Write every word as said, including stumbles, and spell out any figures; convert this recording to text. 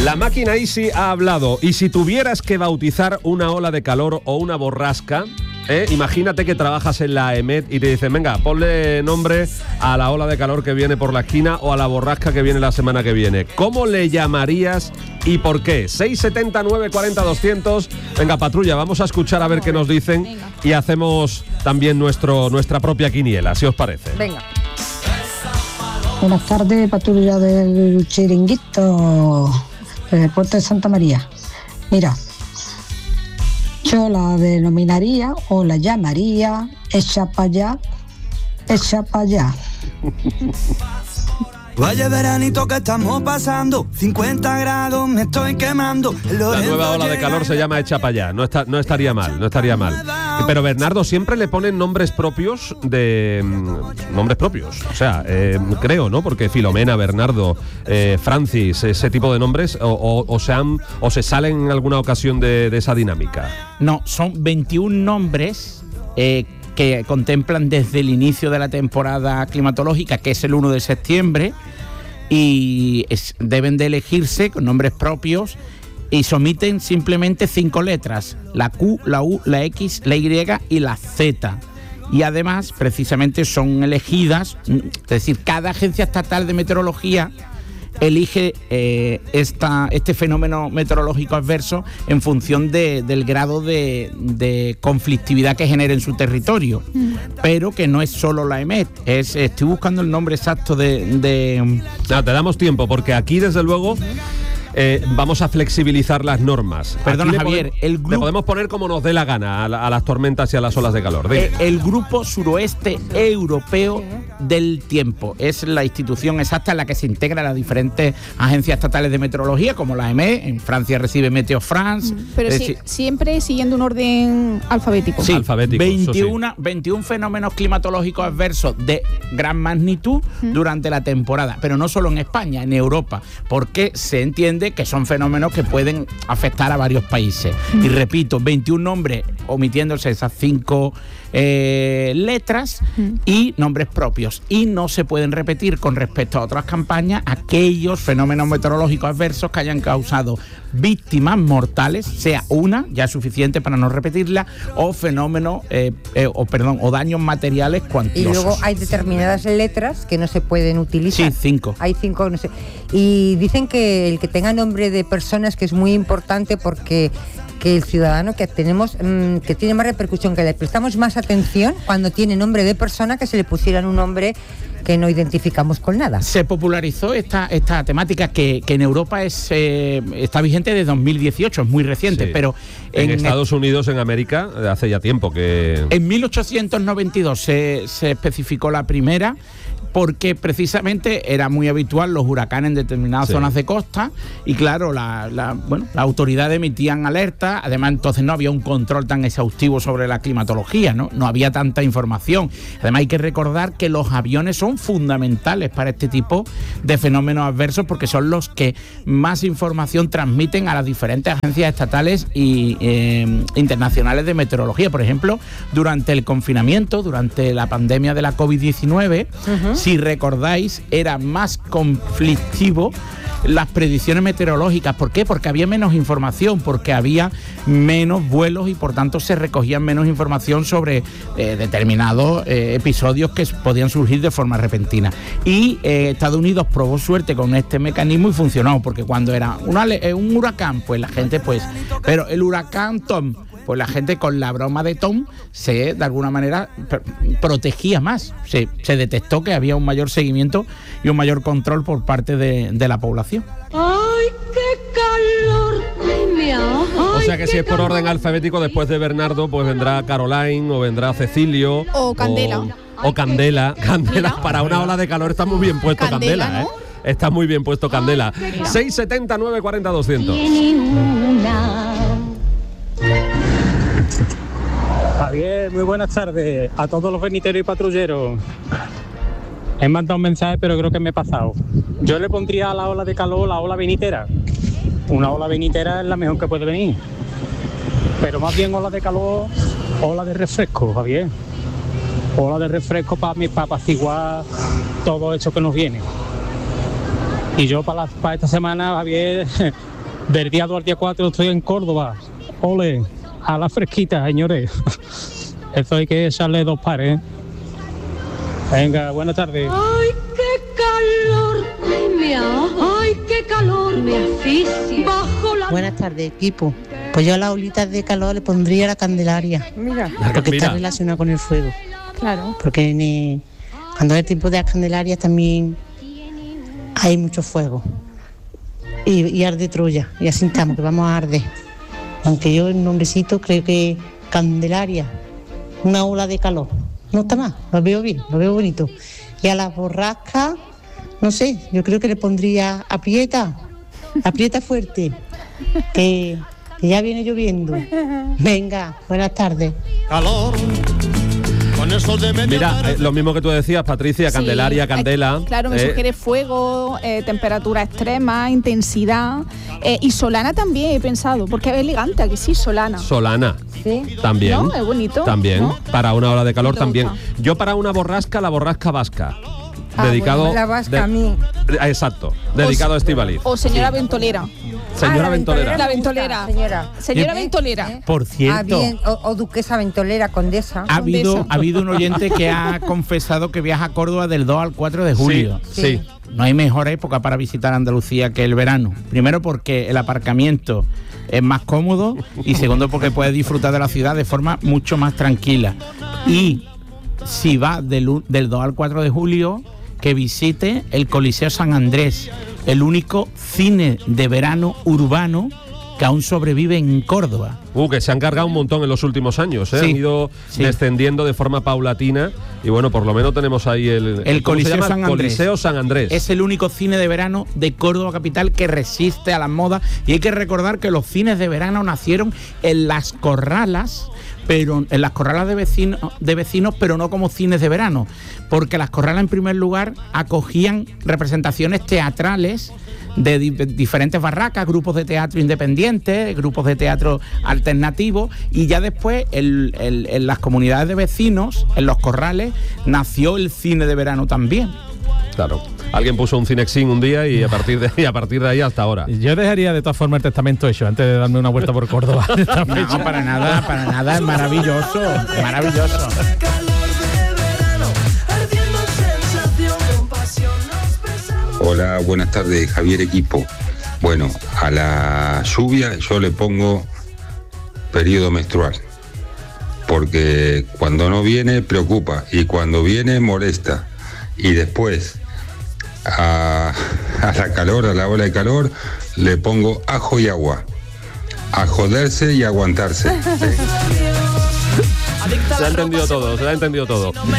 La máquina Easy ha hablado, y si tuvieras que bautizar una ola de calor o una borrasca, ¿eh? Imagínate que trabajas en la EMET y te dicen, venga, ponle nombre a la ola de calor que viene por la esquina o a la borrasca que viene la semana que viene. ¿Cómo le llamarías y por qué? seis setenta, nueve cuarenta, doscientos. Venga, patrulla, vamos a escuchar a ver qué nos dicen y hacemos también nuestro, nuestra propia quiniela, si os parece. Venga. Buenas tardes, patrulla del Chiringuito, desde el puerto de Santa María. Mira, yo la denominaría o la llamaría echa pa' allá, echa pa' allá. Vaya veranito que estamos pasando, cincuenta grados, me estoy quemando. La nueva ola de calor se llama Echa pa' allá, no, está, no estaría mal, no estaría mal. Pero Bernardo, siempre le ponen nombres propios de... Nombres propios, o sea, eh, creo, ¿no? Porque Filomena, Bernardo, eh, Francis, ese tipo de nombres, o, o, o, se, han, o se salen en alguna ocasión de, de esa dinámica. No, son veintiún nombres eh, que contemplan desde el inicio de la temporada climatológica, que es el uno de septiembre, y es, deben de elegirse con nombres propios y se omiten simplemente cinco letras, la Q, la U, la X, la Y y la Z. Y además, precisamente son elegidas, es decir, cada agencia estatal de meteorología elige eh, esta, este fenómeno meteorológico adverso en función de, del grado de, de conflictividad que genera en su territorio, mm. pero que no es solo la EMET, es, estoy buscando el nombre exacto de... de... No, te damos tiempo, porque aquí desde luego... Eh, vamos a flexibilizar las normas. Perdona, Javier, podemos, el grupo... le podemos poner como nos dé la gana a, la, a las tormentas y a las olas de calor. El, el Grupo Suroeste Europeo del Tiempo es la institución exacta en la que se integran las diferentes agencias estatales de meteorología, como la EMET. En Francia recibe Meteo France. Pero es sí, decir, siempre siguiendo un orden alfabético. Sí, alfabético, veintiuno, sí. veintiún fenómenos climatológicos adversos de gran magnitud uh-huh. durante la temporada, pero no solo en España, en Europa, porque se entiende que son fenómenos que pueden afectar a varios países. Mm. Y repito, veintiún nombres, omitiéndose esas cinco eh, letras mm. y nombres propios. Y no se pueden repetir con respecto a otras campañas aquellos fenómenos meteorológicos adversos que hayan causado víctimas mortales, sea una, ya suficiente para no repetirla, o fenómenos, eh, eh, o perdón, o daños materiales cuantiosos. Y luego hay determinadas letras que no se pueden utilizar. Sí, cinco. Hay cinco, no sé. Y dicen que el que tenga nombre de personas, que es muy importante porque que el ciudadano que tenemos, mmm, que tiene más repercusión, que le prestamos más atención cuando tiene nombre de persona que se le pusieran un nombre que no identificamos con nada. Se popularizó esta, esta temática que, que en Europa es eh, está vigente desde dos mil dieciocho, es muy reciente, sí. pero en, en Estados Unidos, en América, hace ya tiempo que... En mil ochocientos noventa y dos se, se especificó la primera, porque precisamente era muy habitual los huracanes en determinadas sí. zonas de costa y claro, la, la, bueno, las autoridades emitían alertas, además entonces no había un control tan exhaustivo sobre la climatología, ¿no? No había tanta información. Además hay que recordar que los aviones son fundamentales para este tipo de fenómenos adversos porque son los que más información transmiten a las diferentes agencias estatales y eh, internacionales de meteorología. Por ejemplo, durante el confinamiento, durante la pandemia de la covid diecinueve, uh-huh. si recordáis, era más conflictivo las predicciones meteorológicas. ¿Por qué? Porque había menos información, porque había menos vuelos y por tanto se recogían menos información sobre eh, determinados eh, episodios que podían surgir de forma repentina. Y eh, Estados Unidos probó suerte con este mecanismo y funcionó, porque cuando era una, un huracán, pues la gente pues... Pero el huracán Tom... pues la gente con la broma de Tom se, de alguna manera, pr- protegía más. Se, se detectó que había un mayor seguimiento y un mayor control por parte de, de la población. ¡Ay, qué calor! ¡Ay, me ahogo! O sea que si es por orden alfabético, después de Bernardo, pues vendrá Caroline o vendrá Cecilio. O Candela. O, o Candela. Candela, Mira. Para una ola de calor está muy bien puesto Candela, Candela ¿no? ¿eh? Está muy bien puesto Candela. seis setenta, nueve cuarenta, doscientos. Javier, muy buenas tardes a todos los veniteros y patrulleros. He mandado un mensaje, pero creo que me he pasado. Yo le pondría a la ola de calor la ola venitera. Una ola venitera es la mejor que puede venir. Pero más bien ola de calor, ola de refresco, Javier. Ola de refresco para para apaciguar todo eso que nos viene. Y yo para, la, para esta semana, Javier, Del día dos al día cuatro estoy en Córdoba. Ole, a la fresquita, señores. Eso hay que echarle dos pares, ¿eh? Venga, buenas tardes. Ay, qué calor me ha, ay, qué calor me asfixia. Bajo la Buenas tardes, equipo. Pues yo a las olitas de calor le pondría la Candelaria. Mira. Porque Mira. está relacionada con el fuego. Claro. Porque en, eh, cuando es el tiempo de las Candelarias también hay mucho fuego. Y, y arde Troya. Y así estamos, que vamos a arder. Aunque yo el nombrecito creo que Candelaria, una ola de calor. No está mal, lo veo bien, lo veo bonito. Y a las borrascas, no sé, yo creo que le pondría aprieta, aprieta fuerte, que, que ya viene lloviendo. Venga, buenas tardes. Calor. Con el sol de media Mira, tarde. eh, lo mismo que tú decías, Patricia, Sí, Candelaria, hay- Candela. Claro, me eh, sugiere fuego, eh, temperatura extrema, intensidad. eh, y Solana también he pensado, porque es elegante, aquí sí, Solana. Solana. Sí. También. ¿No? Es bonito, También. ¿no? Para una ola de calor Me también. gusta. Yo para una borrasca, la borrasca vasca. Ah, dedicado. bueno, la vasca de- a mí. de- Exacto. Dedicado a Estíbaliz. O señora ventolera. Señora Ah, la Ventolera. La me gusta, ventolera. Señora. Señora ¿Eh? ventolera. ¿Eh? Por cierto, Ah, bien. O, o duquesa ventolera, condesa. ha habido, Condesa. ha habido un oyente que ha confesado que viaja a Córdoba del dos al cuatro de julio. Sí, sí. No hay mejor época para visitar Andalucía que el verano. Primero porque el aparcamiento es más cómodo y segundo porque puedes disfrutar de la ciudad de forma mucho más tranquila. Y si va del, u- del dos al cuatro de julio, que visite el Coliseo San Andrés, el único cine de verano urbano que aún sobrevive en Córdoba. Uh, que se han cargado un montón en los últimos años, ¿eh? Sí, Han ido sí. descendiendo de forma paulatina y bueno, por lo menos tenemos ahí el, El ¿cómo se Coliseo llama? San Andrés. Coliseo San Andrés. Es el único cine de verano de Córdoba capital que resiste a las modas y hay que recordar que los cines de verano nacieron en las corralas, pero en las corralas de vecinos, de vecinos, pero no como cines de verano, porque las corralas en primer lugar acogían representaciones teatrales de di- diferentes barracas, grupos de teatro independientes, grupos de teatro alternativos, y ya después el- el- en las comunidades de vecinos, en los corrales, nació el cine de verano también. Claro. Alguien puso un Cinexin un día y a partir de, y a partir de ahí hasta ahora. Yo dejaría de todas formas el testamento hecho antes de darme una vuelta por Córdoba. No, para nada, para nada, es maravilloso, es maravilloso. Hola, buenas tardes, Javier Equipo. Bueno, a la lluvia yo le pongo periodo menstrual, porque cuando no viene preocupa y cuando viene molesta. Y después a, a la calor, a la ola de calor, le pongo ajo y agua. A joderse y aguantarse. Se ha entendido todo, se ha entendido todo.